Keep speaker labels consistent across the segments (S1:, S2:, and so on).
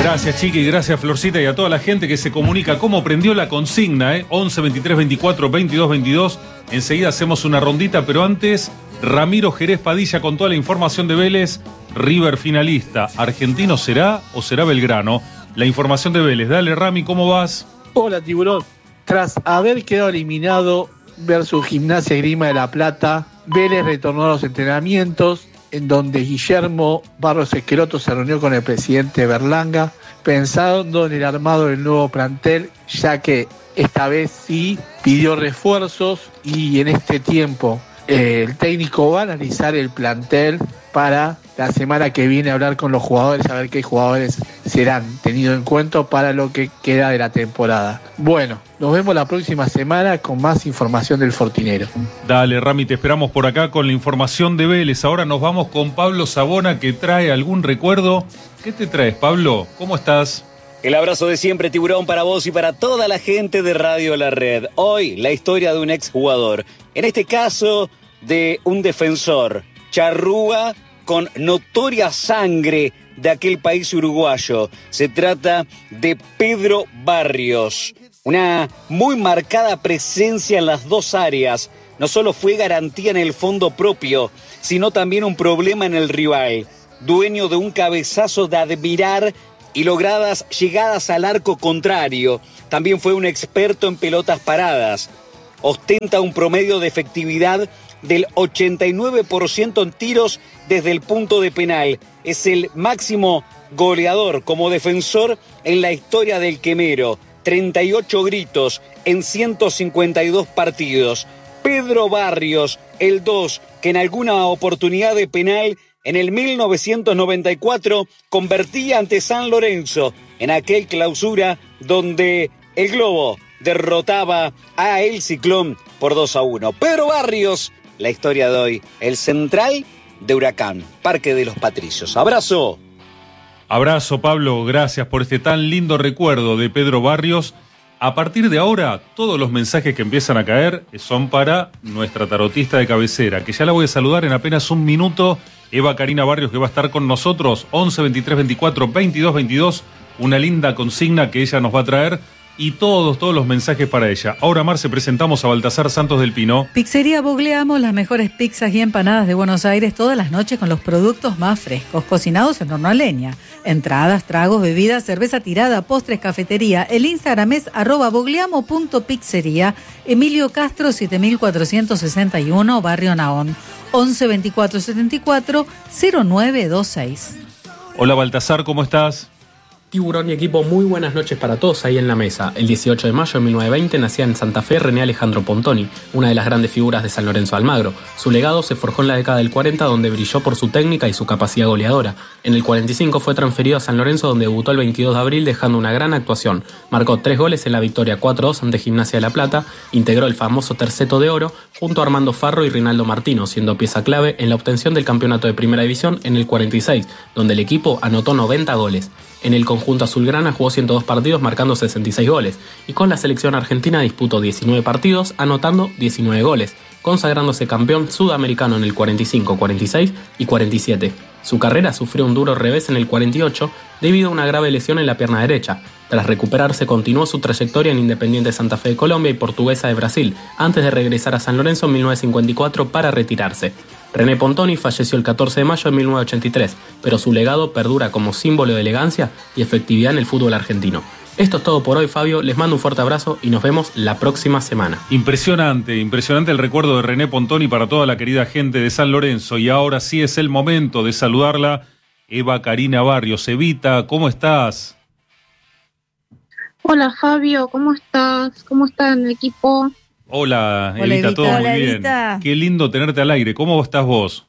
S1: Gracias, Chiqui, gracias, Florcita, y a toda la gente que se comunica. ¿Cómo prendió la consigna? 11 23 24 22 22. Enseguida hacemos una rondita, pero antes, Ramiro Jerez Padilla con toda la información de Vélez. River finalista. ¿Argentino será o será Belgrano? La información de Vélez. Dale, Rami, ¿cómo vas?
S2: Hola, Tiburón. Tras haber quedado eliminado versus Gimnasia y Grima de la Plata, Vélez retornó a los entrenamientos, en donde Guillermo Barros Esqueloto se reunió con el presidente Berlanga, pensando en el armado del nuevo plantel, ya que esta vez sí pidió refuerzos y en este tiempo el técnico va a analizar el plantel para la semana que viene hablar con los jugadores, a ver qué jugadores serán tenidos en cuenta para lo que queda de la temporada. Bueno, nos vemos la próxima semana con más información del Fortinero.
S1: Dale, Rami, te esperamos por acá con la información de Vélez. Ahora nos vamos con Pablo Sabona, que trae algún recuerdo. ¿Qué te traes, Pablo? ¿Cómo estás?
S3: El abrazo de siempre, Tiburón, para vos y para toda la gente de Radio La Red. Hoy, la historia de un exjugador. En este caso, de un defensor, charrúa con notoria sangre de aquel país uruguayo. Se trata de Pedro Barrios. Una muy marcada presencia en las dos áreas. No solo fue garantía en el fondo propio, sino también un problema en el rival. Dueño de un cabezazo de admirar y logradas llegadas al arco contrario. También fue un experto en pelotas paradas. Ostenta un promedio de efectividad del 89% en tiros desde el punto de penal. Es el máximo goleador como defensor en la historia del quemero. 38 gritos en 152 partidos. Pedro Barrios, el 2, que en alguna oportunidad de penal en el 1994 convertía ante San Lorenzo en aquel clausura donde el Globo derrotaba a el Ciclón por 2-1. Pedro Barrios, la historia de hoy, el central de Huracán, Parque de los Patricios. Abrazo.
S1: Abrazo, Pablo, gracias por este tan lindo recuerdo de Pedro Barrios. A partir de ahora, todos los mensajes que empiezan a caer son para nuestra tarotista de cabecera, que ya la voy a saludar en apenas un minuto. Eva Karina Barrios, que va a estar con nosotros, 11 23 24 22 22, una linda consigna que ella nos va a traer. Y todos los mensajes para ella. Ahora, Marce, presentamos a Baltasar Santos del Pino.
S4: Pizzería Bugliamo, las mejores pizzas y empanadas de Buenos Aires todas las noches con los productos más frescos, cocinados en horno a leña. Entradas, tragos, bebidas, cerveza tirada, postres, cafetería. El Instagram es @bugliamo.pizzería. Emilio Castro, 7461, Barrio Naón. 11 24 74 0926.
S1: Hola, Baltasar, ¿cómo estás?
S5: Tiburón y equipo, muy buenas noches para todos ahí en la mesa. El 18 de mayo de 1920 nacía en Santa Fe René Alejandro Pontoni, una de las grandes figuras de San Lorenzo Almagro. Su legado se forjó en la década del 40, donde brilló por su técnica y su capacidad goleadora. En el 45 fue transferido a San Lorenzo, donde debutó el 22 de abril dejando una gran actuación. Marcó 3 goles en la victoria 4-2 ante Gimnasia de la Plata, integró el famoso terceto de oro junto a Armando Farro y Rinaldo Martino, siendo pieza clave en la obtención del campeonato de Primera División en el 46, donde el equipo anotó 90 goles. En el conjunto azulgrana jugó 102 partidos marcando 66 goles y con la selección argentina disputó 19 partidos anotando 19 goles, consagrándose campeón sudamericano en el 45, 46 y 47. Su carrera sufrió un duro revés en el 48 debido a una grave lesión en la pierna derecha. Tras recuperarse continuó su trayectoria en Independiente Santa Fe de Colombia y Portuguesa de Brasil, antes de regresar a San Lorenzo en 1954 para retirarse. René Pontoni falleció el 14 de mayo de 1983, pero su legado perdura como símbolo de elegancia y efectividad en el fútbol argentino. Esto es todo por hoy, Fabio. Les mando un fuerte abrazo y nos vemos la próxima semana.
S1: Impresionante el recuerdo de René Pontoni para toda la querida gente de San Lorenzo. Y ahora sí es el momento de saludarla. Eva Karina Barrios. Evita, ¿cómo estás?
S6: Hola, Fabio, ¿cómo estás? ¿Cómo está el equipo?
S1: Hola, Evita, todo muy bien. Evita. Qué lindo tenerte al aire. ¿Cómo estás vos?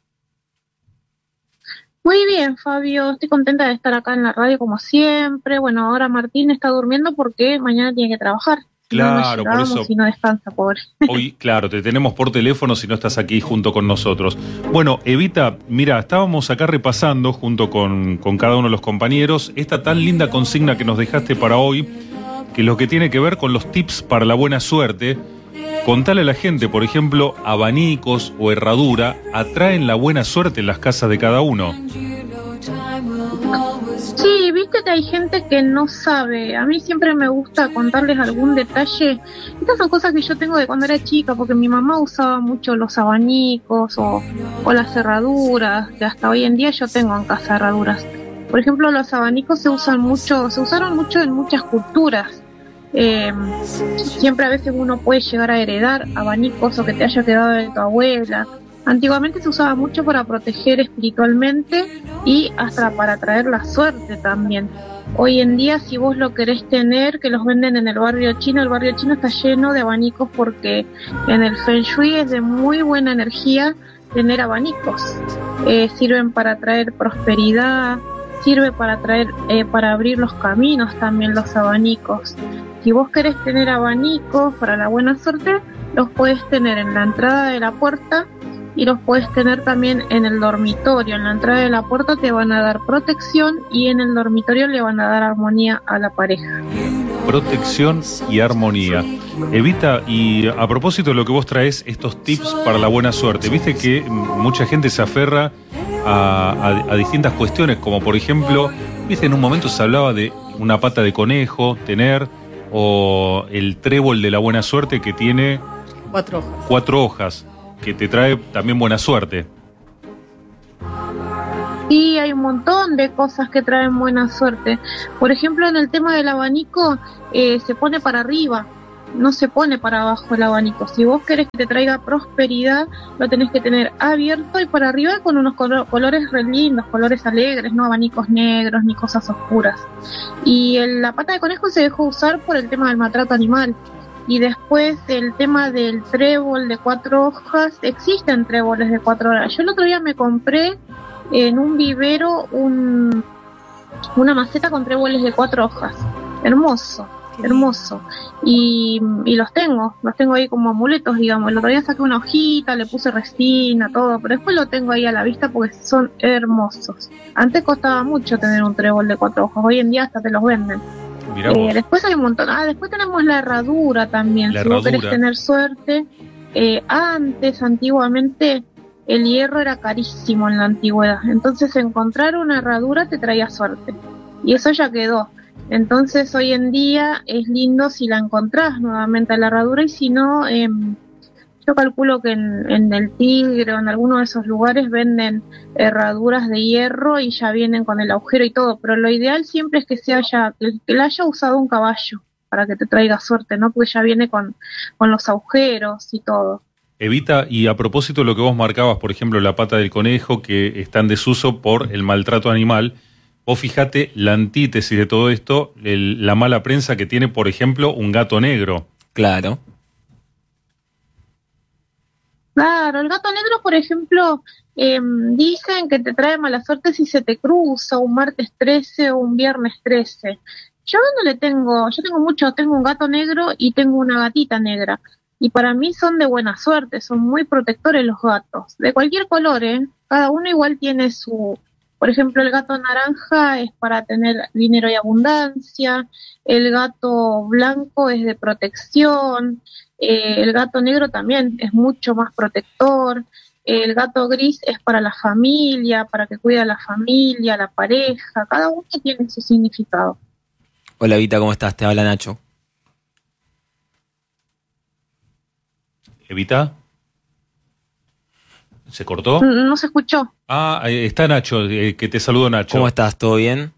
S6: Muy bien, Fabio. Estoy contenta de estar acá en la radio como siempre. Bueno, ahora Martín está durmiendo porque mañana tiene que trabajar.
S1: Claro, por eso.
S6: Si no descansa, pobre.
S1: Hoy, claro, te tenemos por teléfono si no estás aquí junto con nosotros. Bueno, Evita, mira, estábamos acá repasando junto con cada uno de los compañeros esta tan linda consigna que nos dejaste para hoy, que es lo que tiene que ver con los tips para la buena suerte. Contale a la gente, por ejemplo, abanicos o herradura atraen la buena suerte en las casas de cada uno.
S6: Sí, viste que hay gente que no sabe. A mí siempre me gusta contarles algún detalle. Estas son cosas que yo tengo de cuando era chica, porque mi mamá usaba mucho los abanicos o las cerraduras, que hasta hoy en día yo tengo en casa cerraduras. Por ejemplo, los abanicos se usaron mucho en muchas culturas. Siempre a veces uno puede llegar a heredar abanicos o que te haya quedado de tu abuela. Antiguamente se usaba mucho para proteger espiritualmente y hasta para traer la suerte también. Hoy en día, si vos lo querés tener, que los venden en el barrio chino está lleno de abanicos porque en el Feng Shui es de muy buena energía tener abanicos. Sirven para traer prosperidad, sirve para abrir los caminos también los abanicos. Si vos querés tener abanicos para la buena suerte, los puedes tener en la entrada de la puerta y los puedes tener también en el dormitorio. En la entrada de la puerta te van a dar protección y en el dormitorio le van a dar armonía a la pareja.
S1: Protección y armonía. Evita, y a propósito de lo que vos traes, estos tips para la buena suerte, viste que mucha gente se aferra a distintas cuestiones, como por ejemplo, viste, en un momento se hablaba de una pata de conejo, tener, o el trébol de la buena suerte que tiene
S4: 4 hojas.
S1: 4 hojas, que te trae también buena suerte.
S6: Sí, hay un montón de cosas que traen buena suerte. Por ejemplo, en el tema del abanico, se pone para arriba, no se pone para abajo el abanico. Si vos querés que te traiga prosperidad, lo tenés que tener abierto y para arriba con unos colores re lindos, colores alegres, no abanicos negros ni cosas oscuras. Y la pata de conejo se dejó usar por el tema del maltrato animal. Y después el tema del trébol de 4 hojas, existen tréboles de 4 hojas. Yo el otro día me compré en un vivero una maceta con tréboles de 4 hojas. Hermoso. Y los tengo ahí como amuletos, digamos. El otro día saqué una hojita, le puse resina, todo, pero después lo tengo ahí a la vista porque son hermosos. Antes costaba mucho tener un trébol de 4 hojas, hoy en día hasta te los venden. Después hay un montón. Después tenemos la herradura también. Si vos querés tener suerte, antiguamente el hierro era carísimo en la antigüedad. Entonces encontrar una herradura te traía suerte. Y eso ya quedó. Entonces hoy en día es lindo si la encontrás nuevamente a la herradura, y si no, yo calculo que en el Tigre o en alguno de esos lugares venden herraduras de hierro y ya vienen con el agujero y todo, pero lo ideal siempre es que que la haya usado un caballo para que te traiga suerte, ¿no? Porque ya viene con los agujeros y todo.
S1: Evita, y a propósito de lo que vos marcabas, por ejemplo, la pata del conejo, que está en desuso por el maltrato animal, vos fijate la antítesis de todo esto, la mala prensa que tiene, por ejemplo, un gato negro.
S7: Claro.
S6: Claro, el gato negro, por ejemplo, dicen que te trae mala suerte si se te cruza un martes 13 o un viernes 13. Yo tengo un gato negro y tengo una gatita negra. Y para mí son de buena suerte, son muy protectores los gatos. De cualquier color, cada uno igual tiene su... Por ejemplo, el gato naranja es para tener dinero y abundancia, el gato blanco es de protección, el gato negro también es mucho más protector, el gato gris es para la familia, para que cuide a la familia, a la pareja, cada uno tiene su significado.
S7: Hola Vita, ¿cómo estás? Te habla Nacho.
S1: ¿Evita? ¿Se cortó?
S6: No se escuchó.
S1: Está Nacho, que te saludo, Nacho.
S7: ¿Cómo estás? ¿Todo bien?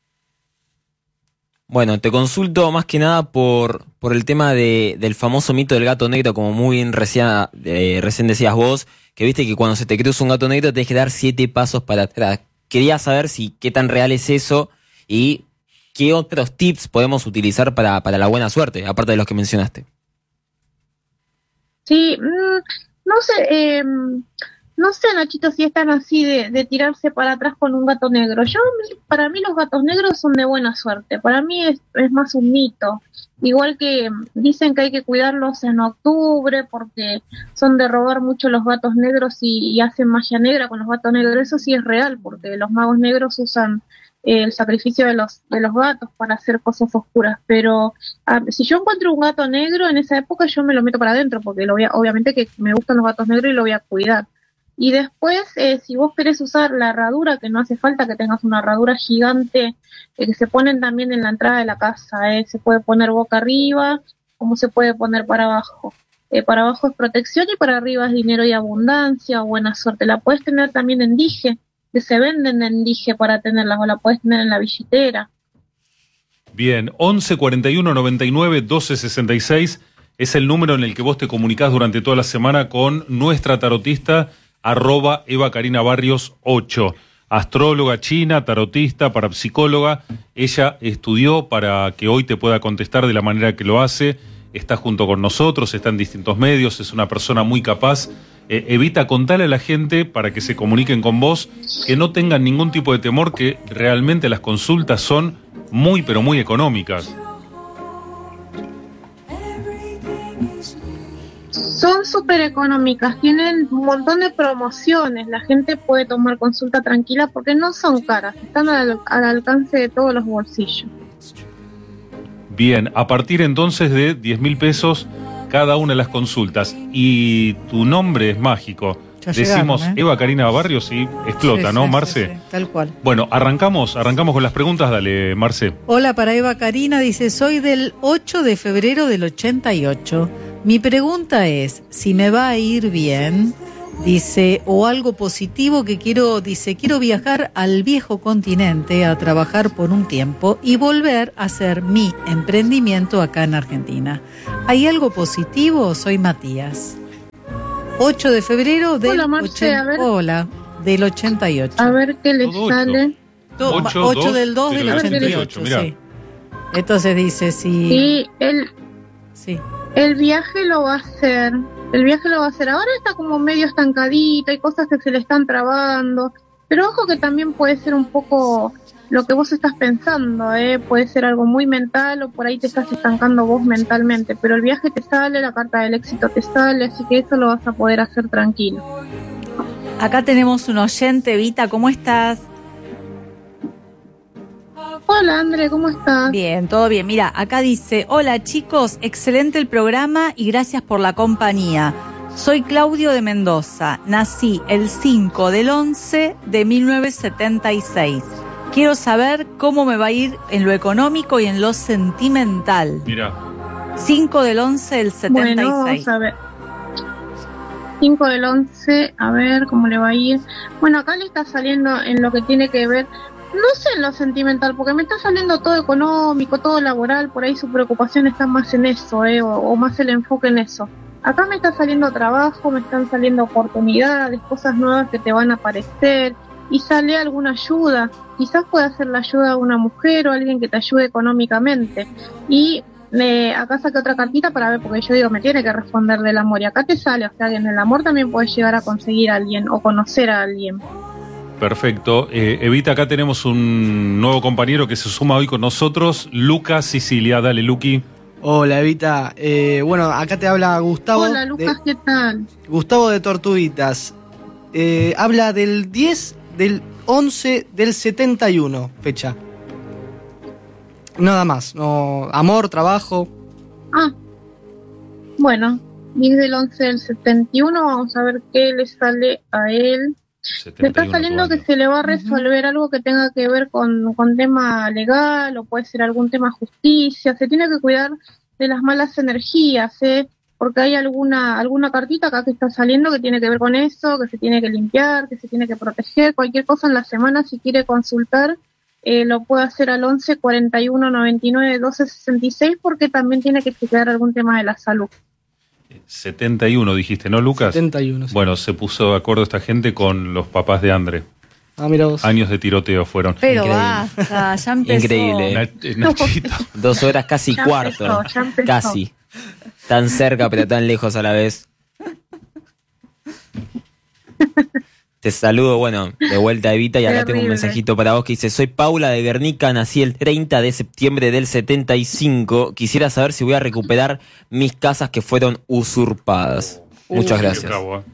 S7: Bueno, te consulto más que nada por el tema del famoso mito del gato negro, como muy bien recién decías vos, que viste que cuando se te cruza un gato negro tenés que dar 7 pasos para atrás. Quería saber qué tan real es eso y qué otros tips podemos utilizar para la buena suerte, aparte de los que mencionaste.
S6: Sí, no sé, Nachito, si están así de tirarse para atrás con un gato negro. Para mí los gatos negros son de buena suerte. Para mí es más un mito. Igual que dicen que hay que cuidarlos en octubre porque son de robar mucho los gatos negros y hacen magia negra con los gatos negros. Eso sí es real, porque los magos negros usan el sacrificio de los gatos para hacer cosas oscuras. Pero si yo encuentro un gato negro en esa época, yo me lo meto para adentro porque obviamente que me gustan los gatos negros y lo voy a cuidar. Y después, si vos querés usar la herradura, que no hace falta que tengas una herradura gigante, que se ponen también en la entrada de la casa, se puede poner boca arriba, como se puede poner para abajo. Para abajo es protección y para arriba es dinero y abundancia o buena suerte. La puedes tener también en dije, que se venden en dije para tenerlas, o la puedes tener en la billetera.
S1: Bien, 11 41 99 12 66 es el número en el que vos te comunicás durante toda la semana con nuestra tarotista, @EvaCarinaBarrios8. Astróloga china, tarotista, parapsicóloga. Ella estudió para que hoy te pueda contestar de la manera que lo hace. Está junto con nosotros, está en distintos medios, es una persona muy capaz. Evita, contarle a la gente para que se comuniquen con vos, que no tengan ningún tipo de temor, que realmente las consultas son muy, pero muy económicas.
S6: Son súper económicas, tienen un montón de promociones, la gente puede tomar consulta tranquila porque no son caras, están al alcance de todos los bolsillos.
S1: Bien, a partir entonces de 10.000 pesos cada una de las consultas. Y tu nombre es mágico.
S4: Ya
S1: Decimos
S4: llegaron,
S1: Eva Karina Barrios y explota,
S4: Sí,
S1: ¿no,
S4: sí,
S1: Marce?
S4: sí, sí, tal cual.
S1: Bueno, arrancamos con las preguntas. Dale, Marce.
S4: Hola, para Eva Karina, dice, soy del 8 de febrero del 88. Mi pregunta es, si me va a ir bien, dice, o algo positivo que quiero viajar al viejo continente a trabajar por un tiempo y volver a hacer mi emprendimiento acá en Argentina. ¿Hay algo positivo? Soy Matías. 8 de febrero del
S6: Hola, Marce, a ver.
S4: Hola, del 88.
S6: A ver qué les
S1: Todo
S6: sale.
S4: 8 del 2 del 88,
S1: mirá.
S4: sí. Entonces dice, sí.
S6: Y
S4: Sí.
S6: el viaje lo va a hacer. Ahora está como medio estancadito, hay cosas que se le están trabando. Pero ojo que también puede ser un poco lo que vos estás pensando, puede ser algo muy mental o por ahí te estás estancando vos mentalmente. Pero el viaje te sale, la carta del éxito te sale, así que eso lo vas a poder hacer tranquilo.
S8: Acá tenemos un oyente, Vita, ¿cómo estás?
S6: Hola, André, ¿cómo estás?
S8: Bien, todo bien. Mira, acá dice, hola chicos, excelente el programa y gracias por la compañía. Soy Claudio de Mendoza, nací el 5 del 11 de 1976. Quiero saber cómo me va a ir en lo económico y en lo sentimental.
S1: Mira.
S8: 5 del 11 del 76.
S6: Bueno, vamos a ver. 5 del 11, a ver cómo le va a ir. Bueno, acá le está saliendo en lo que tiene que ver, no sé en lo sentimental, porque me está saliendo todo económico, todo laboral, por ahí su preocupación está más en eso, o más el enfoque en eso. Acá me está saliendo trabajo, me están saliendo oportunidades, cosas nuevas que te van a aparecer, y sale alguna ayuda. Quizás pueda ser la ayuda de una mujer o alguien que te ayude económicamente. Y acá saqué otra cartita para ver, porque yo digo, me tiene que responder del amor, y acá te sale, o sea, que en el amor también puedes llegar a conseguir a alguien o conocer a alguien.
S1: Perfecto. Evita, acá tenemos un nuevo compañero que se suma hoy con nosotros, Lucas Sicilia. Dale, Luqui.
S9: Hola, Evita. Bueno, acá te habla Gustavo.
S6: Hola, Lucas, ¿qué tal?
S9: Gustavo de Tortuguitas. Habla del 10 del 11 del 71, fecha. Nada más. No, amor, trabajo.
S6: Ah, bueno, 10 del 11 del 71, vamos a ver qué le sale a él. Le está saliendo que se le va a resolver algo que tenga que ver con tema legal, o puede ser algún tema justicia. Se tiene que cuidar de las malas energías, porque hay alguna cartita acá que está saliendo que tiene que ver con eso, que se tiene que limpiar, que se tiene que proteger. Cualquier cosa en la semana, si quiere consultar, lo puede hacer al 11 41 99 12 66, porque también tiene que chequear algún tema de la salud.
S1: 71 dijiste, ¿no, Lucas?
S9: 71, sí.
S1: Bueno, se puso de acuerdo esta gente con los papás de André.
S9: Ah, mira vos.
S1: Años de tiroteo fueron.
S8: Pero
S7: Increíble.
S8: basta, ya empezó.
S7: Increíble.
S1: Nachito.
S7: 2 horas casi
S6: Ya
S7: cuarto.
S6: empezó, ya empezó.
S7: Casi. Tan cerca pero tan lejos a la vez. Te saludo, bueno, de vuelta Evita, y acá tengo un
S6: Terrible.
S7: mensajito para vos que dice: soy Paula de Guernica, nací el 30 de septiembre del 75. Quisiera saber si voy a recuperar mis casas que fueron usurpadas. Muchas gracias.
S1: Bravo, ¿eh?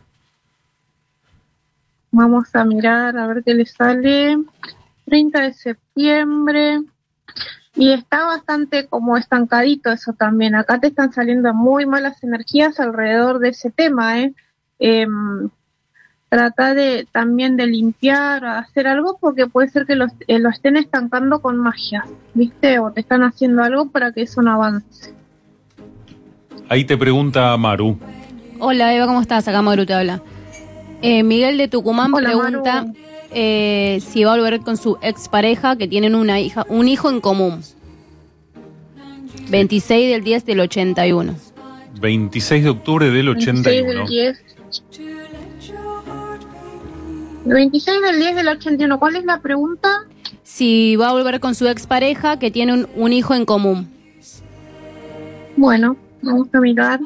S6: Vamos a mirar a ver qué le sale. 30 de septiembre. Y está bastante como estancadito eso también. Acá te están saliendo muy malas energías alrededor de ese tema, Te trata de también de limpiar o hacer algo, porque puede ser que lo estén estancando con magia, ¿viste? O te están haciendo algo para que eso no avance.
S1: Ahí te pregunta Maru.
S10: Hola Eva, ¿cómo estás? Acá Maru te habla. Miguel de Tucumán pregunta si va a volver con su expareja, que tienen un hijo en común. 26 del 10 del 81.
S1: 26 de octubre del 81.
S6: 26 del 10 del 81. ¿Cuál es la pregunta?
S10: Si va a volver con su expareja, que tiene un hijo en común.
S6: Bueno, vamos a mirar.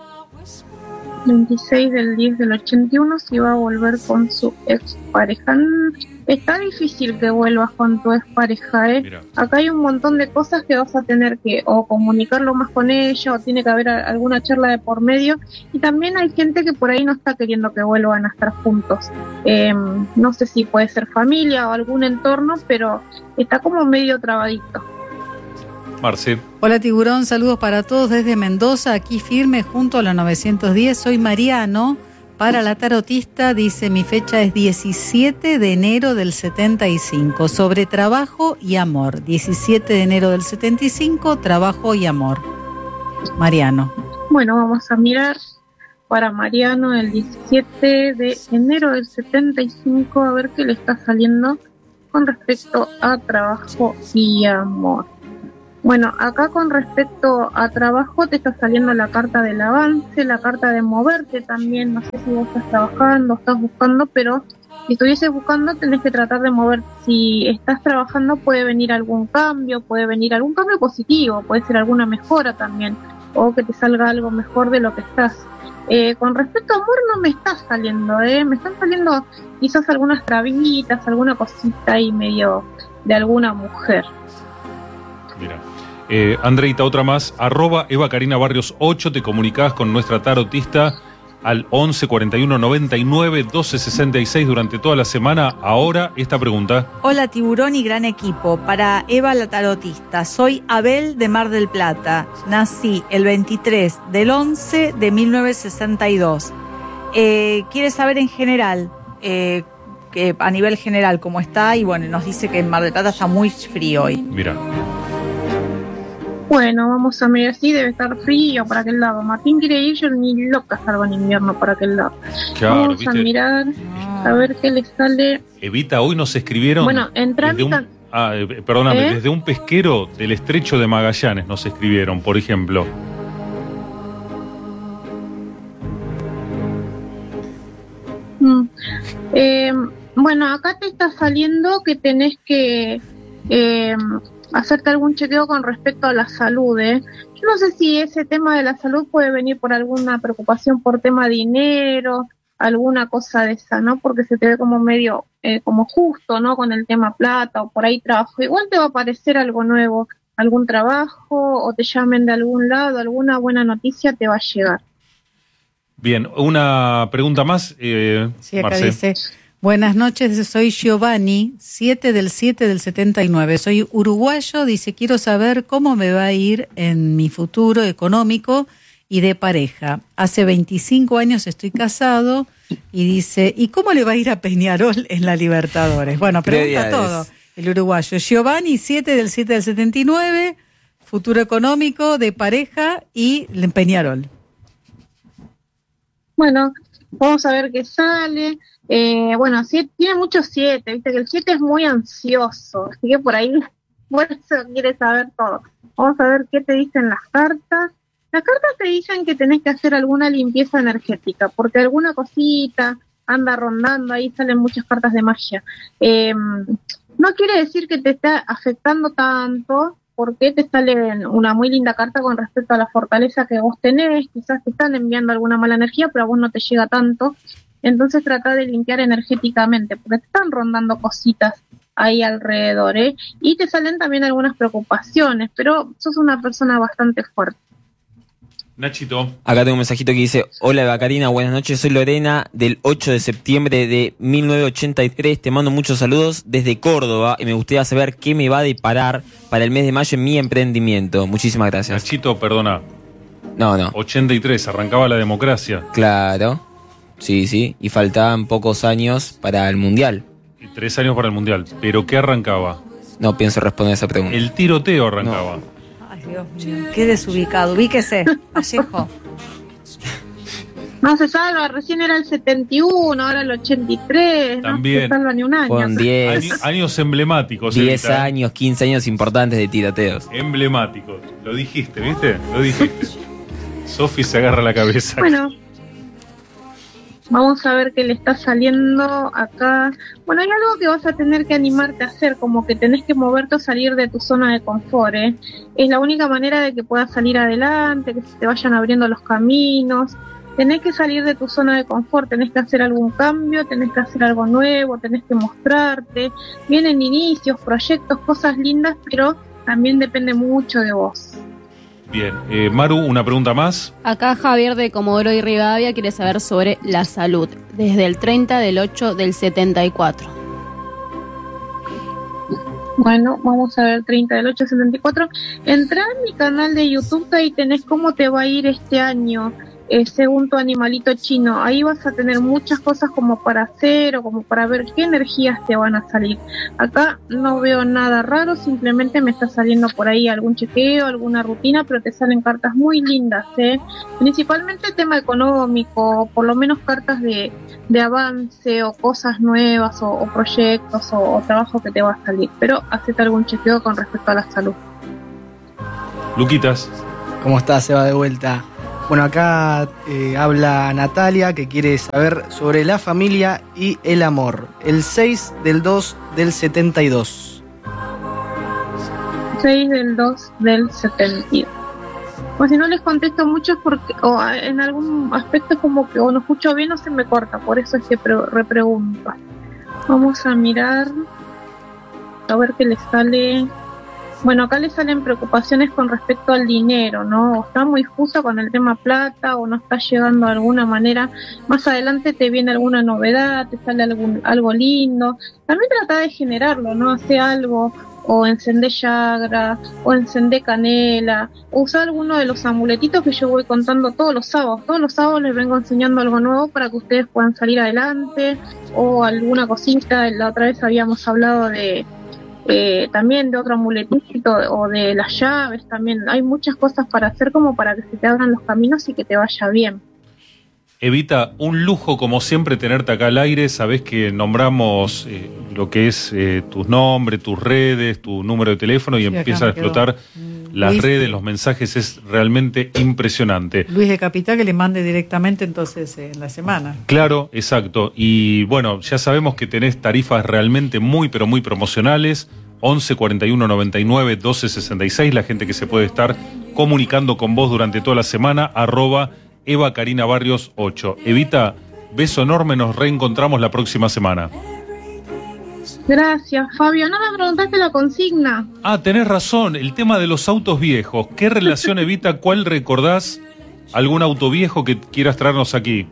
S6: 26 del 10 del 81, si va a volver con su expareja. Está difícil que vuelvas con tu expareja, ¿eh?
S1: Mira.
S6: Acá hay un montón de cosas que vas a tener que o comunicarlo más con ella, o tiene que haber alguna charla de por medio. Y también hay gente que por ahí no está queriendo que vuelvan a estar juntos. No sé si puede ser familia o algún entorno, pero está como medio trabadito.
S1: Marce.
S4: Hola Tiburón, saludos para todos desde Mendoza, aquí firme junto a la 910. Soy Mariano, para la tarotista dice mi fecha es 17 de enero del 75, sobre trabajo y amor. 17 de enero del 75, trabajo y amor. Mariano.
S6: Bueno, vamos a mirar para Mariano el 17 de enero del 75, a ver qué le está saliendo con respecto a trabajo y amor. Bueno, acá con respecto a trabajo te está saliendo la carta del avance, la carta de moverte también. No sé si vos estás trabajando, estás buscando, pero si estuvieses buscando tenés que tratar de moverte. Si estás trabajando puede venir algún cambio positivo, puede ser alguna mejora también, o que te salga algo mejor de lo que estás. Con respecto a amor no me está saliendo, me están saliendo quizás algunas trabitas, alguna cosita ahí medio de alguna mujer.
S1: Mira. Andreita, otra más, @Eva Karina Barrios 8, te comunicás con nuestra tarotista al 11 41 99 12 66 durante toda la semana. Ahora esta pregunta.
S8: Hola Tiburón y gran equipo, para Eva la tarotista, soy Abel de Mar del Plata, nací el 23 del 11 de 1962. Quiere saber en general, que a nivel general cómo está, y bueno, nos dice que en Mar del Plata está muy frío hoy.
S1: Mira.
S6: Bueno, vamos a mirar, sí, debe estar frío para aquel lado. Martín quiere ir, yo ni loca salgo en invierno para aquel lado.
S1: Claro,
S6: vamos
S1: ¿viste?
S6: a mirar, a ver qué le sale.
S1: Evita, hoy nos escribieron.
S6: Bueno,
S1: perdóname, desde un pesquero del estrecho de Magallanes nos escribieron, por ejemplo.
S6: Bueno, acá te está saliendo que tenés que hacerte algún chequeo con respecto a la salud, Yo no sé si ese tema de la salud puede venir por alguna preocupación por tema de dinero, alguna cosa de esa, ¿no? Porque se te ve como medio, como justo, ¿no? Con el tema plata o por ahí trabajo. Igual te va a aparecer algo nuevo, algún trabajo o te llamen de algún lado, alguna buena noticia te va a llegar.
S1: Bien, una pregunta más,
S4: Sí, acá
S1: Marce.
S4: dice, buenas noches, soy Giovanni, 7 del 7 del 79. Soy uruguayo, dice, quiero saber cómo me va a ir en mi futuro económico y de pareja. Hace 25 años estoy casado y dice, ¿y cómo le va a ir a Peñarol en la Libertadores? Bueno, pregunta todo el uruguayo. Giovanni, 7 del 7 del 79, futuro económico, de pareja y en Peñarol.
S6: Bueno, vamos a ver qué sale. Bueno, tiene muchos 7, viste que el 7 es muy ansioso, así que por ahí, por eso quiere saber todo. Vamos a ver qué te dicen las cartas. Las cartas te dicen que tenés que hacer alguna limpieza energética, porque alguna cosita anda rondando, ahí salen muchas cartas de magia. No quiere decir que te está afectando tanto, porque te sale una muy linda carta con respecto a la fortaleza que vos tenés. Quizás te están enviando alguna mala energía, pero a vos no te llega tanto. Entonces trata de limpiar energéticamente, porque te están rondando cositas ahí alrededor, y te salen también algunas preocupaciones, pero sos una persona bastante fuerte.
S1: Nachito.
S7: Acá tengo un mensajito que dice, hola Eva Karina, buenas noches, soy Lorena del 8 de septiembre de 1983, te mando muchos saludos desde Córdoba y me gustaría saber qué me va a deparar para el mes de mayo en mi emprendimiento. Muchísimas gracias.
S1: Nachito, perdona.
S7: No.
S1: 83, arrancaba la democracia.
S7: Claro. Sí, y faltaban pocos años para el Mundial.
S1: Y 3 años para el Mundial. ¿Pero qué arrancaba?
S7: No pienso responder esa pregunta.
S1: El tiroteo arrancaba.
S4: Ay, Dios mío, qué desubicado. Ubíquese, Vallejo.
S6: No se salva, recién era el 71, ahora el 83.
S1: También.
S6: No se salva ni un año.
S7: Fueron 10
S1: Años emblemáticos.
S7: 10
S1: Evita, ¿eh?
S7: años, 15 años importantes de tiroteos.
S1: Emblemáticos. Lo dijiste, ¿viste? Lo dijiste. Sofi se agarra la cabeza.
S6: Bueno, vamos a ver qué le está saliendo acá. Bueno, hay algo que vas a tener que animarte a hacer, como que tenés que moverte o salir de tu zona de confort, ¿eh? Es la única manera de que puedas salir adelante, que se te vayan abriendo los caminos. Tenés que salir de tu zona de confort, tenés que hacer algún cambio, tenés que hacer algo nuevo, tenés que mostrarte. Vienen inicios, proyectos, cosas lindas, pero también depende mucho de vos.
S1: Bien. Maru, una pregunta más.
S10: Acá Javier de Comodoro y Rivadavia quiere saber sobre la salud, desde el 30 del 8 del 74.
S6: Bueno, vamos a ver 30 del 8 del 74. Entrá en mi canal de YouTube, ahí tenés cómo te va a ir este año. Según tu animalito chino, ahí vas a tener muchas cosas como para hacer o como para ver qué energías te van a salir. Acá no veo nada raro, simplemente me está saliendo por ahí algún chequeo, alguna rutina, pero te salen cartas muy lindas, principalmente tema económico, por lo menos cartas de avance o cosas nuevas o proyectos o trabajo que te va a salir, pero hacete algún chequeo con respecto a la salud.
S1: Luquitas.
S9: ¿Cómo estás? Se va de vuelta. Bueno, acá habla Natalia, que quiere saber sobre la familia y el amor. El 6 del 2 del 72.
S6: 6 del 2 del 72. Pues si no les contesto mucho es porque o en algún aspecto es como que o no escucho bien o se me corta, por eso es que repregunto. Vamos a mirar a ver qué les sale. Bueno, acá le salen preocupaciones con respecto al dinero, ¿no? O está muy justo con el tema plata, o no está llegando de alguna manera. Más adelante te viene alguna novedad, te sale algo lindo. También trata de generarlo, ¿no? Hace algo, o encendé llagra, o encendé canela, o usar alguno de los amuletitos que yo voy contando todos los sábados. Todos los sábados les vengo enseñando algo nuevo para que ustedes puedan salir adelante, o alguna cosita. La otra vez habíamos hablado de también de otro amuletito o de las llaves. También hay muchas cosas para hacer como para que se te abran los caminos y que te vaya bien.
S1: Evita, un lujo como siempre tenerte acá al aire. Sabés que nombramos lo que es tus nombres, tus redes, tu número de teléfono y empieza a explotar las
S4: Luis,
S1: redes, los mensajes. Es realmente impresionante.
S4: Luis de Capital, que le mande directamente entonces en la semana.
S1: Claro, exacto. Y bueno, ya sabemos que tenés tarifas realmente muy, pero muy promocionales. 11 41 99 12 66. La gente que se puede estar comunicando con vos durante toda la semana. @Eva Karina Barrios 8. Evita, beso enorme. Nos reencontramos la próxima semana.
S6: Gracias, Fabio. No me preguntaste la consigna.
S1: Tenés razón. El tema de los autos viejos. ¿Qué relación, Evita? ¿Cuál recordás? ¿Algún auto viejo que quieras traernos aquí?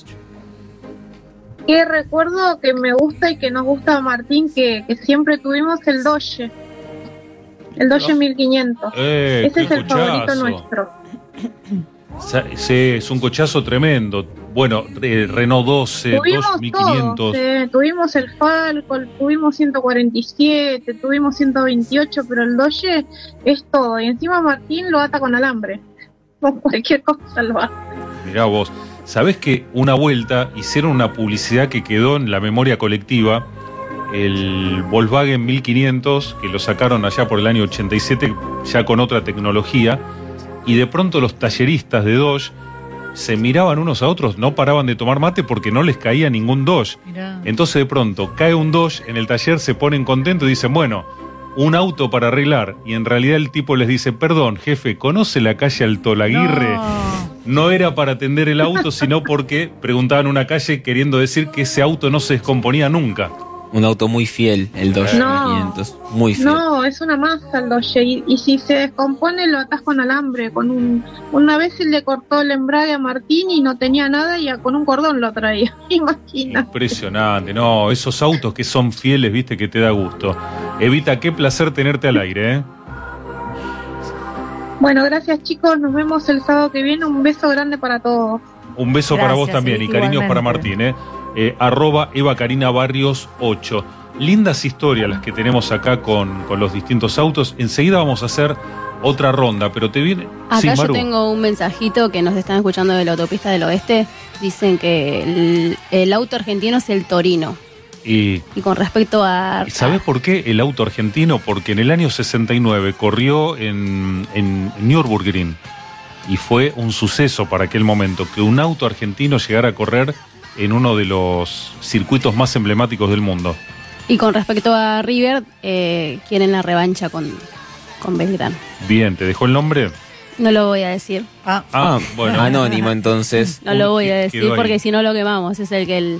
S6: Que recuerdo que me gusta y que nos gusta a Martín, que siempre tuvimos el Dodge. El Dodge 1500. Ese es el favorito nuestro.
S1: Sí, es un cochazo tremendo. Bueno, Renault 12,
S6: tuvimos
S1: 2500.
S6: Todos, tuvimos el Falcon, tuvimos 147, tuvimos 128, pero el Dodge es todo. Y encima Martín lo ata con alambre. Con cualquier cosa lo hace.
S1: Mirá vos. ¿Sabés que una vuelta hicieron una publicidad que quedó en la memoria colectiva? El Volkswagen 1500, que lo sacaron allá por el año 87, ya con otra tecnología, y de pronto los talleristas de Dodge se miraban unos a otros, no paraban de tomar mate porque no les caía ningún Dodge.
S4: Mirá.
S1: Entonces de pronto cae un Dodge en el taller, se ponen contentos y dicen, bueno, un auto para arreglar. Y en realidad el tipo les dice, perdón, jefe, ¿conoce la calle Alto Laguirre? No era para atender el auto, sino porque preguntaban una calle queriendo decir que ese auto no se descomponía nunca.
S7: Un auto muy fiel, el Dodge 1500. Muy fiel.
S6: No, es una masa el Dodge. Y si se descompone, lo atás con alambre. Una vez se le cortó el embrague a Martín y no tenía nada, y con un cordón lo traía. Imagina.
S1: Impresionante, no, esos autos que son fieles, viste, que te da gusto. Evita, qué placer tenerte al aire, ¿eh?
S6: Bueno, gracias chicos, nos vemos el sábado que viene. Un beso grande para todos.
S1: Un beso para vos
S4: Gracias,
S1: también y cariños para Martín. @ Eva Karina Barrios 8. Lindas historias las que tenemos acá con los distintos autos. Enseguida vamos a hacer otra ronda, pero te viene...
S10: Acá
S1: Sí,
S10: yo
S1: Maru.
S10: tengo un mensajito que nos están escuchando de la autopista del oeste. Dicen que el auto argentino es el Torino.
S1: Y
S10: Y con respecto a...
S1: ¿sabés por qué el auto argentino? Porque en el año 69 corrió en Nürburgring y fue un suceso para aquel momento que un auto argentino llegara a correr en uno de los circuitos más emblemáticos del mundo.
S10: Y con respecto a River, quieren la revancha con Belgrano.
S1: Bien, ¿te dejó el nombre?
S10: No lo voy a decir.
S1: Bueno.
S7: Anónimo, entonces.
S10: No lo voy a
S1: Quedó
S10: decir
S1: ahí.
S10: porque si no lo quemamos. Es el que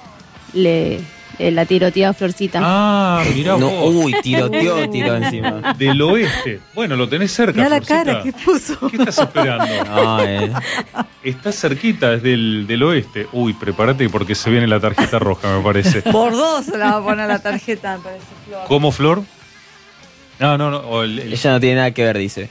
S10: la tirotea a Florcita.
S1: Ah, mirá
S7: No,
S1: vos.
S7: uy, tiró encima.
S1: Del oeste. Bueno, lo tenés cerca,
S4: Mirá la
S1: Florcita.
S4: cara que puso.
S1: ¿Qué estás esperando?
S7: No,
S1: Está cerquita, es del oeste. Uy, prepárate porque se viene la tarjeta roja, me parece.
S4: Por dos se la va a poner la tarjeta, me parece, Flor.
S1: ¿Cómo, Flor? No. o
S7: Ella no tiene nada que ver, dice.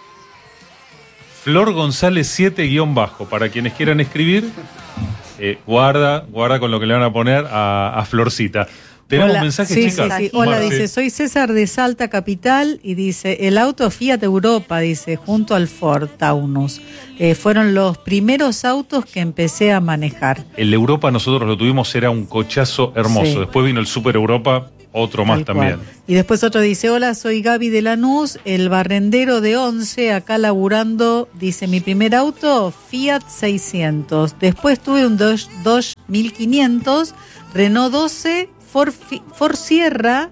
S1: Flor González 7_ para quienes quieran escribir. Guarda con lo que le van a poner a Florcita. ¿Tenemos
S4: Hola.
S1: mensajes,
S4: Sí,
S1: chicas?
S4: sí. Hola,
S1: Marce.
S4: dice, soy César de Salta Capital y dice, el auto Fiat Europa, dice, junto al Ford Taunus. Fueron los primeros autos que empecé a manejar.
S1: El Europa nosotros lo tuvimos, era un cochazo hermoso.
S4: Sí.
S1: Después vino el Super Europa, otro más
S4: Tal
S1: también.
S4: cual. Y después otro dice, hola, soy Gaby de Lanús, el barrendero de 11, acá laburando, dice, mi primer auto, Fiat 600. Después tuve un Dodge 1500, Renault 12, Ford Sierra,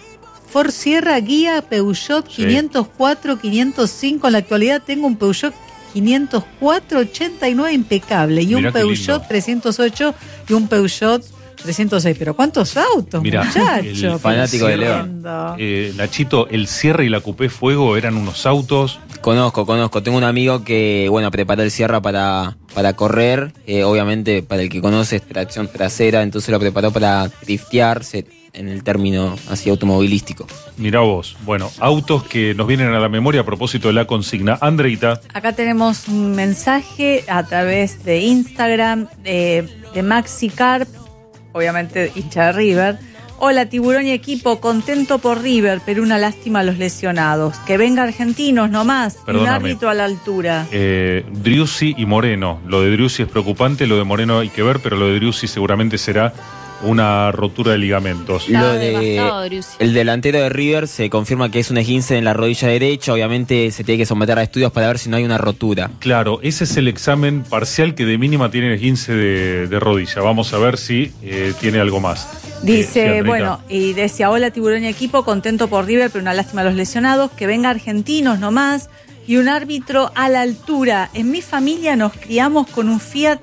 S4: guía Peugeot 504, 505. En la actualidad tengo un Peugeot 504, 89 impecable. Y
S1: Mirá
S4: un
S1: qué
S4: Peugeot
S1: lindo.
S4: 308 y un Peugeot 306. Pero ¿cuántos autos,
S1: Mirá,
S4: muchacho?
S1: el
S7: fanático de
S4: Tremendo.
S1: Nachito, el Sierra y la Coupé Fuego eran unos autos.
S7: Conozco. Tengo un amigo que, bueno, preparó el Sierra para correr. Obviamente, para el que conoce, es tracción trasera. Entonces lo preparó para driftearse en el término así automovilístico.
S1: Mirá vos. Bueno, autos que nos vienen a la memoria a propósito de la consigna. Andreita.
S4: Acá tenemos un mensaje a través de Instagram de Maxi Carp, obviamente hincha de River. Hola, Tiburón y equipo, contento por River, pero una lástima a los lesionados. Que venga Argentinos nomás, y un
S1: Perdóname.
S4: árbitro a la altura.
S1: Driussi y Moreno. Lo de Driussi es preocupante, lo de Moreno hay que ver, pero lo de Driussi seguramente será una rotura de ligamentos.
S10: Estaba
S7: Lo
S10: devastado,
S7: de
S10: Driussi.
S7: el delantero de River se confirma que es un esguince en la rodilla derecha. Obviamente se tiene que someter a estudios para ver si no hay una rotura.
S1: Claro, ese es el examen parcial que de mínima tiene el 15 de rodilla. Vamos a ver si tiene algo más.
S4: Dice,
S1: Sí, Andreita.
S4: bueno, y decía, hola Tiburón y equipo, contento por River, pero una lástima a los lesionados. Que venga Argentinos nomás y un árbitro a la altura. En mi familia nos criamos con un Fiat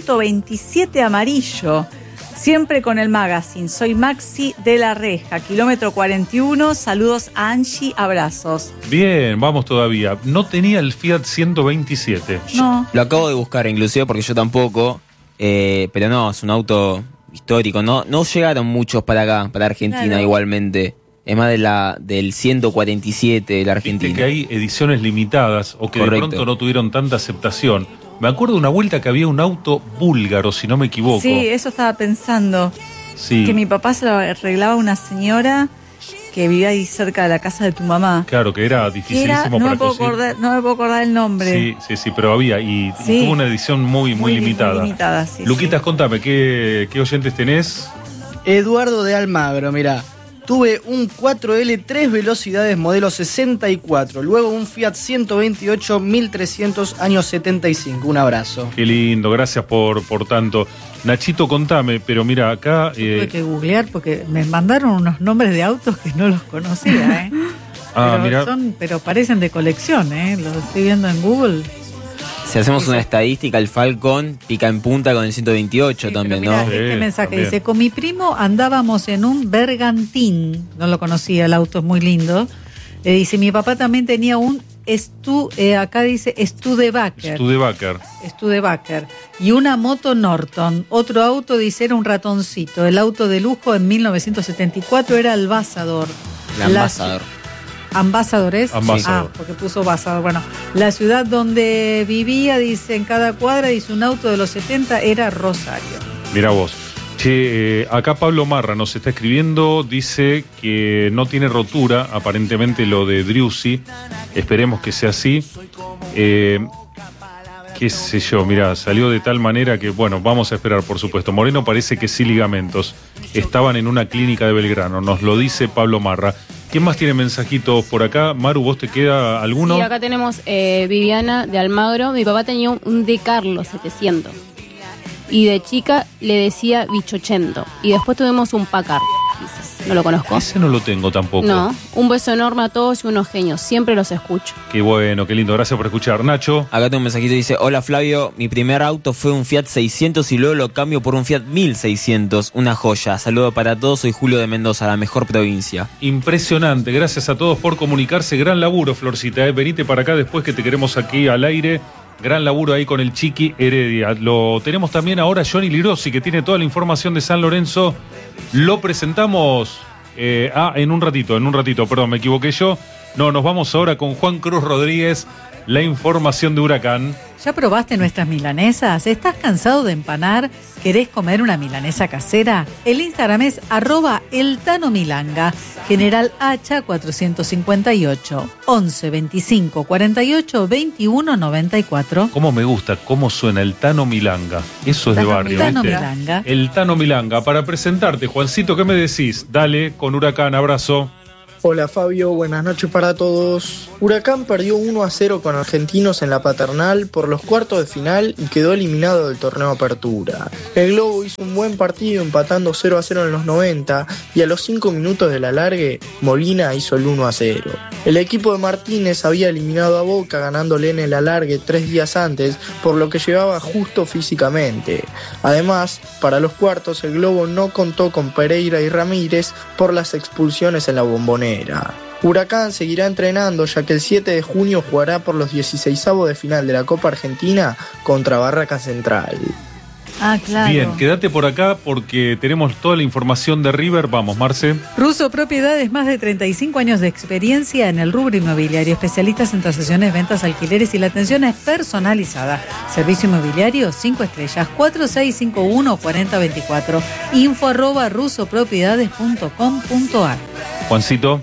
S4: 127 amarillo. Siempre con el magazine. Soy Maxi de la Reja, kilómetro 41. Saludos a Angie, abrazos.
S1: Bien, vamos todavía. No tenía el Fiat 127.
S4: No.
S7: Lo acabo de buscar inclusive porque yo tampoco, pero no, es un auto histórico. No llegaron muchos para acá, para Argentina
S4: Claro.
S7: igualmente. Es más del 147 de la
S1: Viste
S7: Argentina.
S1: que hay ediciones limitadas o que
S7: Correcto.
S1: de pronto no tuvieron tanta aceptación. Me acuerdo una vuelta que había un auto búlgaro, si no me equivoco.
S4: Sí, eso estaba pensando.
S1: Sí.
S4: Que mi papá se lo arreglaba a una señora que vivía ahí cerca de la casa de tu mamá.
S1: Claro, que era
S4: Que
S1: dificilísimo
S4: era, no
S1: para
S4: me puedo
S1: conseguir.
S4: acordar, no me puedo acordar el nombre.
S1: Sí, pero había. Y
S4: Sí.
S1: tuvo una edición muy limitada.
S4: Muy limitada, sí,
S1: Luquitas, contame, ¿qué oyentes tenés?
S9: Eduardo de Almagro, mirá. Tuve un 4L 3 velocidades modelo 64, luego un Fiat 128 1300 años 75. Un abrazo.
S1: Qué lindo, gracias por tanto. Nachito, contame, pero mira, acá...
S4: Tuve que googlear porque me mandaron unos nombres de autos que no los conocía, ¿eh? Pero parecen de colección, ¿eh? Los estoy viendo en Google.
S7: Si hacemos una estadística, el Falcon pica en punta con el 128 también,
S4: Mirá,
S7: ¿no?
S4: este mensaje
S1: también.
S4: dice, con mi primo andábamos en un Bergantín, no lo conocía, el auto es muy lindo. Le dice, mi papá también tenía un acá dice Studebaker. Studebaker. Y una moto Norton. Otro auto, dice, era un ratoncito. El auto de lujo en 1974 era el Ambassador.
S7: El Ambassador.
S4: Ambassadores.
S1: Ambassador.
S4: Porque puso Ambassador. Bueno, la ciudad donde vivía, dice, en cada cuadra, dice, un auto de los 70 era Rosario.
S1: Mira vos. Che, acá Pablo Marra nos está escribiendo, dice que no tiene rotura, aparentemente lo de Driussi, esperemos que sea así. Qué sé yo, mirá, salió de tal manera que, bueno, vamos a esperar, por supuesto. Moreno parece que sí ligamentos. Estaban en una clínica de Belgrano, nos lo dice Pablo Marra. ¿Quién más tiene mensajitos por acá? Maru, ¿vos te queda alguno?
S10: Sí, acá tenemos Viviana de Almagro. Mi papá tenía un De Carlos 700. Y de chica le decía bichochento. Y después tuvimos un Packard. No lo conozco.
S1: Ese no lo tengo tampoco.
S10: No, un beso enorme a todos y unos genios. Siempre los escucho.
S1: Qué bueno, qué lindo. Gracias por escuchar. Nacho.
S7: Acá tengo un mensajito que dice: hola Flavio, mi primer auto fue un Fiat 600 y luego lo cambio por un Fiat 1600. Una joya. Saludo para todos. Soy Julio de Mendoza, la mejor provincia.
S1: Impresionante. Gracias a todos por comunicarse. Gran laburo, Florcita. Venite para acá después que te queremos aquí al aire. Gran laburo ahí con el Chiqui Heredia. Lo tenemos también ahora Johnny Lirossi, que tiene toda la información de San Lorenzo. Lo presentamos en un ratito, perdón, me equivoqué yo. No, nos vamos ahora con Juan Cruz Rodríguez, la información de Huracán.
S4: ¿Ya probaste nuestras milanesas? ¿Estás cansado de empanar? ¿Querés comer una milanesa casera? El Instagram es @eltanomilanga, General Hacha 458, 11 25 48 21 94.
S1: ¿Cómo me gusta? ¿Cómo suena el Tano Milanga? Eso es de barrio,
S4: Tano
S1: ¿viste?
S4: Milanga.
S1: El Tano Milanga. Para presentarte, Juancito, ¿qué me decís? Dale, con Huracán, abrazo.
S11: Hola Fabio, buenas noches para todos. Huracán perdió 1-0 con Argentinos en la Paternal por los cuartos de final y quedó eliminado del torneo Apertura. El Globo hizo un buen partido empatando 0-0 en los 90 y a los 5 minutos del alargue, Molina hizo el 1-0. El equipo de Martínez había eliminado a Boca ganándole en el alargue 3 días antes, por lo que llegaba justo físicamente. Además, para los cuartos el Globo no contó con Pereira y Ramírez por las expulsiones en la Bombonera. Huracán seguirá entrenando ya que el 7 de junio jugará por los 16avos de final de la Copa Argentina contra Barraca Central.
S4: Ah, claro.
S1: Bien, quédate por acá porque tenemos toda la información de River. Vamos, Marce.
S4: Russo Propiedades, más de 35 años de experiencia en el rubro inmobiliario, especialistas en transacciones, ventas, alquileres y la atención es personalizada. Servicio inmobiliario 5 estrellas, 4651-4024, info@russopropiedades.com.ar.
S1: Juancito.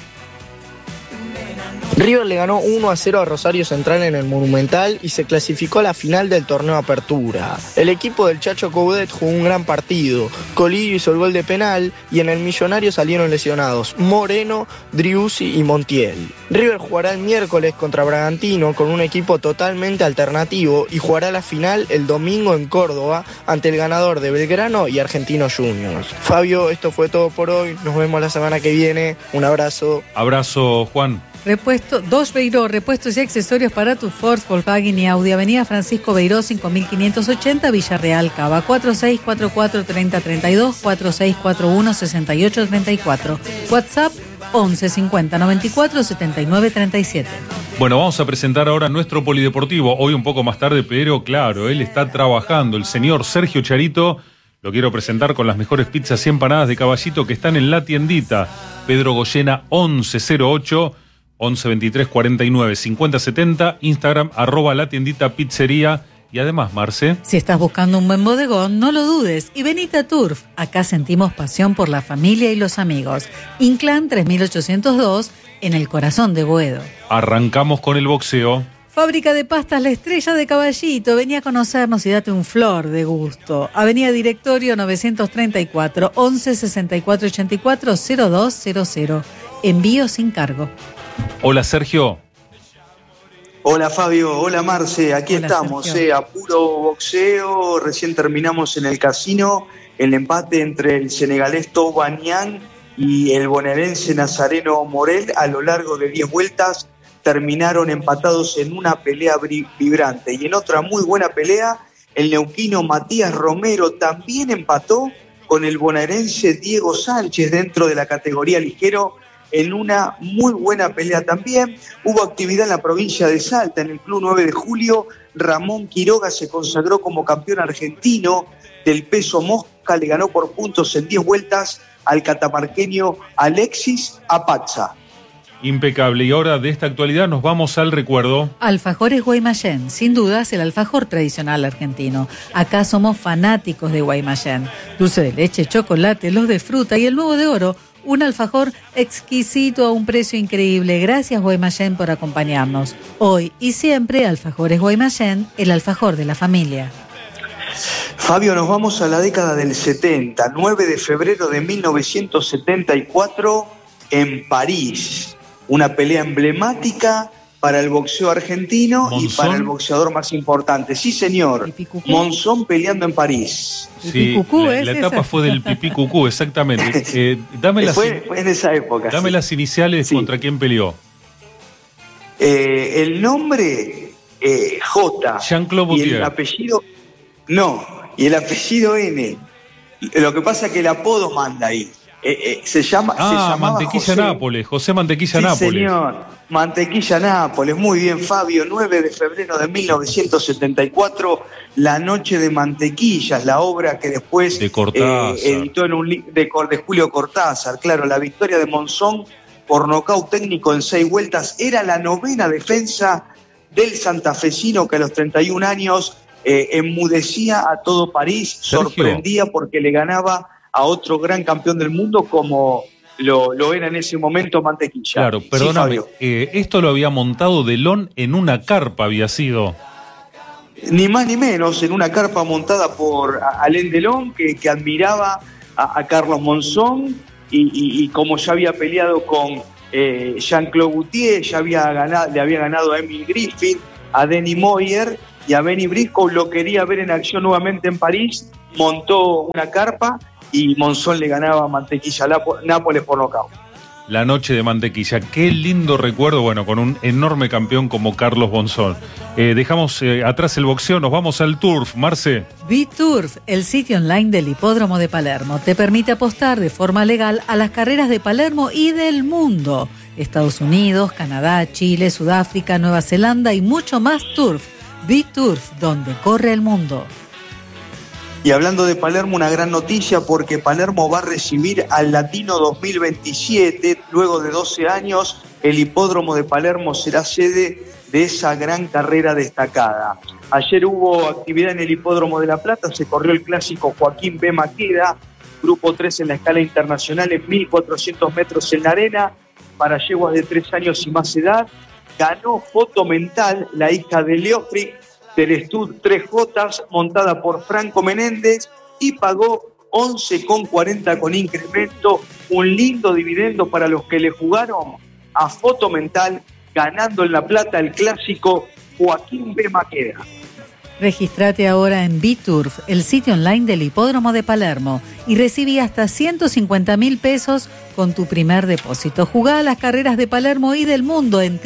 S11: River le ganó 1-0 a Rosario Central en el Monumental y se clasificó a la final del torneo Apertura. El equipo del Chacho Coudet jugó un gran partido. Colillo hizo el gol de penal y en el Millonario salieron lesionados Moreno, Driussi y Montiel. River jugará el miércoles contra Bragantino con un equipo totalmente alternativo y jugará la final el domingo en Córdoba ante el ganador de Belgrano y Argentinos Juniors. Fabio, esto fue todo por hoy. Nos vemos la semana que viene. Un abrazo.
S1: Abrazo, Juan.
S4: Dodge Beiró, repuestos y accesorios para tu Ford, Volkswagen y Audi. Avenida Francisco Beiró, 5580, Villarreal, Cava. 4644-3032, 4641-6834. WhatsApp 11 50 94 79 37.
S1: Bueno, vamos a presentar ahora nuestro polideportivo. Hoy un poco más tarde, pero claro, él está trabajando. El señor Sergio Charito. Lo quiero presentar con las mejores pizzas y empanadas de Caballito que están en la tiendita. Pedro Goyena 1108. 11 23 49 50 70, Instagram @la tiendita pizzería. Y además, Marce,
S4: si estás buscando un buen bodegón, no lo dudes y venite a Turf. Acá sentimos pasión por la familia y los amigos. Inclán 3802 en el corazón de Boedo.
S1: arrancamos con el boxeo.
S4: Fábrica de pastas La Estrella de Caballito. Vení a conocernos y date un flor de gusto. Avenida Directorio 934, 11 64 84 0200. Envío sin cargo.
S1: Hola, Sergio.
S12: Hola, Fabio. Hola, Marce. Aquí
S4: Hola,
S12: estamos,
S4: Sergio.
S12: a puro boxeo. Recién terminamos en el casino el empate entre el senegalés Tobanian y el bonaerense Nazareno Morel. A lo largo de 10 vueltas terminaron empatados en una pelea vibrante. Y en otra muy buena pelea, el neuquino Matías Romero también empató con el bonaerense Diego Sánchez dentro de la categoría ligero, en una muy buena pelea también. Hubo actividad en la provincia de Salta, en el Club 9 de Julio. Ramón Quiroga se consagró como campeón argentino del peso mosca, le ganó por puntos en 10 vueltas al catamarqueño Alexis Apazza.
S1: Impecable. Y ahora de esta actualidad nos vamos al recuerdo.
S4: Alfajores Guaymallén, sin dudas el alfajor tradicional argentino. Acá somos fanáticos de Guaymallén. Dulce de leche, chocolate, los de fruta y el nuevo de oro. Un alfajor exquisito a un precio increíble. Gracias Guaymallén por acompañarnos. Hoy y siempre, Alfajores Guaymallén, el alfajor de la familia.
S12: Fabio, nos vamos a la década del 70, 9 de febrero de 1974 en París. Una pelea emblemática para el boxeo argentino
S1: ¿Monzón?
S12: Y para el boxeador más importante. Sí, señor. Monzón peleando en París.
S1: Sí, la etapa fue del pipí cucú, exactamente.
S12: Fue en esa época.
S1: Dame
S12: sí.
S1: las iniciales, sí. ¿Contra quién peleó?
S12: El nombre J.
S1: Jean-Claude
S12: y
S1: Gaultier.
S12: el apellido no, y el apellido N. Lo que pasa es que el apodo manda ahí. Se llamaba
S1: Mantequilla
S12: José.
S1: Nápoles, José Mantequilla
S12: Sí,
S1: Nápoles.
S12: señor, Mantequilla Nápoles, muy bien, Fabio. 9 de febrero de 1974, La Noche de Mantequillas, la obra que después
S1: de Cortázar.
S12: editó en un de Julio Cortázar. Claro, la victoria de Monzón por nocaut técnico en 6 vueltas era la 9ª defensa del santafesino que a los 31 años enmudecía a todo París,
S1: Sergio.
S12: sorprendía porque le ganaba a otro gran campeón del mundo como lo era en ese momento Mantequilla.
S1: Claro, perdóname,
S12: Sí,
S1: esto lo había montado Delón en una carpa, había sido.
S12: ni más ni menos, en una carpa montada por Alain Delon, que admiraba a Carlos Monzón y como ya había peleado con Jean-Claude Gaultier, le había ganado a Emil Griffith, a Denny Moyer y a Benny Briscoe, lo quería ver en acción nuevamente en París, montó una carpa y Monzón le ganaba a Mantequilla Nápoles por nocaut.
S1: La Noche de Mantequilla, qué lindo recuerdo, bueno, con un enorme campeón como Carlos Monzón. Dejamos atrás el boxeo, nos vamos al turf, Marce.
S4: BitTurf, el sitio online del Hipódromo de Palermo, te permite apostar de forma legal a las carreras de Palermo y del mundo. Estados Unidos, Canadá, Chile, Sudáfrica, Nueva Zelanda y mucho más turf. BitTurf, donde corre el mundo.
S12: Y hablando de Palermo, una gran noticia porque Palermo va a recibir al Latino 2027. Luego de 12 años, el Hipódromo de Palermo será sede de esa gran carrera destacada. Ayer hubo actividad en el Hipódromo de La Plata, se corrió el clásico Joaquín B. Maqueda, grupo 3 en la escala internacional en 1.400 metros en la arena, para yeguas de 3 años y más edad. Ganó Foto Mental, la hija de Leofric, del Stud 3J, montada por Franco Menéndez, y pagó 11,40 con incremento, un lindo dividendo para los que le jugaron a Foto Mental, ganando en La Plata el clásico Joaquín B. Maqueda.
S4: Regístrate ahora en BitTurf, el sitio online del Hipódromo de Palermo, y recibí hasta 150.000 pesos con tu primer depósito. Jugá a las carreras de Palermo y del mundo en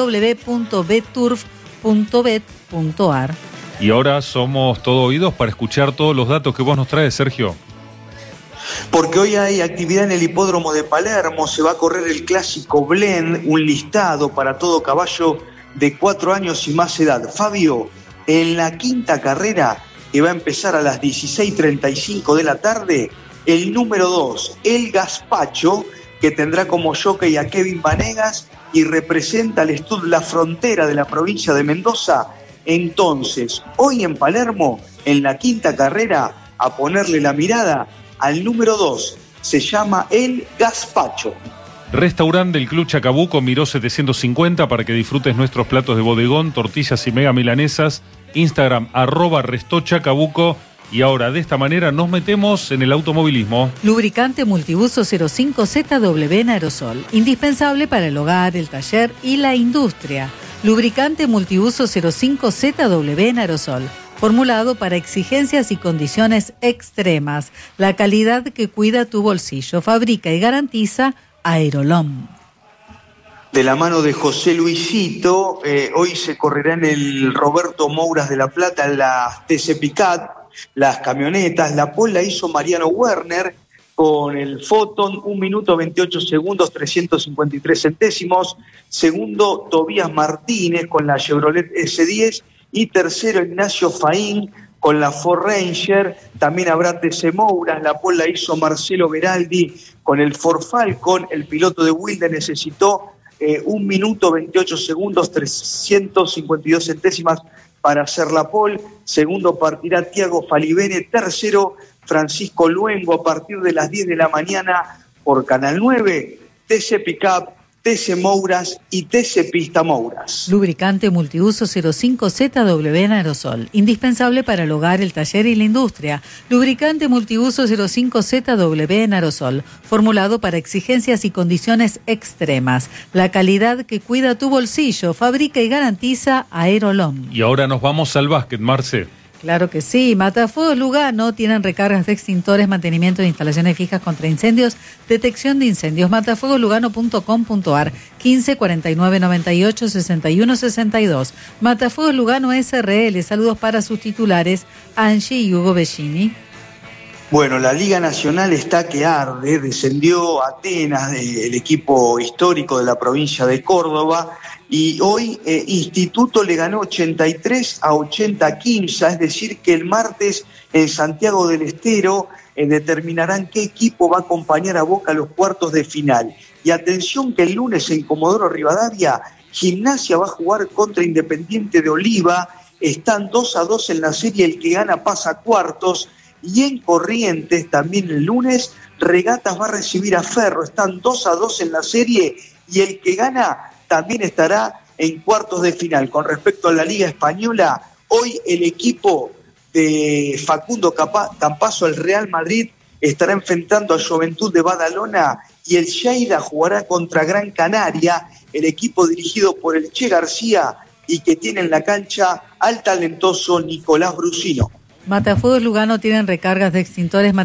S4: www.betturf.bet.ar.
S1: Y ahora somos todo oídos para escuchar todos los datos que vos nos traes, Sergio.
S12: Porque hoy hay actividad en el Hipódromo de Palermo, se va a correr el clásico Blend, un listado para todo caballo de 4 años y más edad. Fabio, en la quinta carrera, que va a empezar a las 16:35 de la tarde, el número 2, el Gaspacho, que tendrá como jockey a Kevin Vanegas y representa al Stud La Frontera de la provincia de Mendoza. Entonces, hoy en Palermo, en la quinta carrera, a ponerle la mirada al número 2, se llama el Gaspacho.
S1: Restaurante del Club Chacabuco, Miró 750, para que disfrutes nuestros platos de bodegón, tortillas y mega milanesas. Instagram, @restochacabuco. Y ahora, de esta manera, nos metemos en el automovilismo.
S4: Lubricante multiuso 05ZW en aerosol, indispensable para el hogar, el taller y la industria. Lubricante multiuso 05ZW en aerosol, formulado para exigencias y condiciones extremas. La calidad que cuida tu bolsillo, fabrica y garantiza Aerolom.
S12: De la mano de José Luisito, hoy se correrá en el Roberto Mouras de La Plata las TC Picat, las camionetas. La pole la hizo Mariano Werner con el Photon, 1 minuto 28 segundos, 353 centésimos. Segundo, Tobías Martínez con la Chevrolet S10. Y tercero, Ignacio Faín con la Ford Ranger. También habrá TC Mouras. La pole la hizo Marcelo Beraldi con el Ford Falcon. El piloto de Wilde necesitó 1 minuto 28 segundos 352 centésimas para hacer la pole. Segundo partirá Tiago Falibene. Tercero, Francisco Luengo a partir de las 10 de la mañana por Canal 9. TC Pickup, TC Mouras y TC Pista Mouras.
S4: Lubricante multiuso 05ZW en aerosol. Indispensable para el hogar, el taller y la industria. Lubricante multiuso 05ZW en aerosol. Formulado para exigencias y condiciones extremas. La calidad que cuida tu bolsillo. Fabrica y garantiza Aerolón.
S1: Y ahora nos vamos al básquet, Marce.
S4: Claro que sí. Matafuegos Lugano tienen recargas de extintores, mantenimiento de instalaciones fijas contra incendios, detección de incendios. Matafuegoslugano.com.ar 15 49 98 61 62. Matafuegos Lugano SRL. Saludos para sus titulares, Angie y Hugo Bellini.
S12: Bueno, la Liga Nacional está que arde. Descendió Atenas, el equipo histórico de la provincia de Córdoba, y hoy Instituto le ganó 83-80 a Quimsa, es decir que el martes en Santiago del Estero determinarán qué equipo va a acompañar a Boca a los cuartos de final. Y atención que el lunes en Comodoro Rivadavia, Gimnasia va a jugar contra Independiente de Oliva, están 2-2 en la serie, el que gana pasa a cuartos. Y en Corrientes también el lunes, Regatas va a recibir a Ferro, están 2-2 en la serie y el que gana también estará en cuartos de final. Con respecto a la Liga Española, hoy el equipo de Facundo Campazo, el Real Madrid, estará enfrentando a Juventud de Badalona y el Lleida jugará contra Gran Canaria, el equipo dirigido por el Che García y que tiene en la cancha al talentoso Nicolás Brusino.
S4: Matafuegos Lugano tienen recargas de extintores,